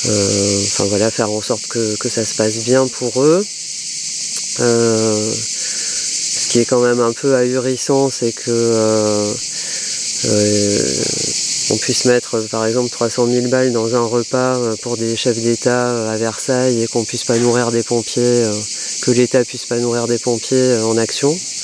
Enfin voilà, faire en sorte que ça se passe bien pour eux. Ce qui est quand même un peu ahurissant, c'est que on puisse mettre par exemple 300 000 balles dans un repas pour des chefs d'État à Versailles et qu'on puisse pas nourrir des pompiers, que l'État puisse pas nourrir des pompiers en action.